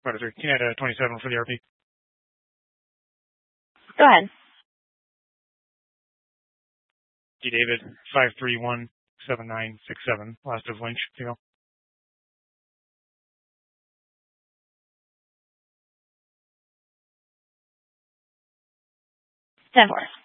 Can you add 27 for the RP? Go ahead. D. David, 5317967. Last of Lynch, female. 10-4.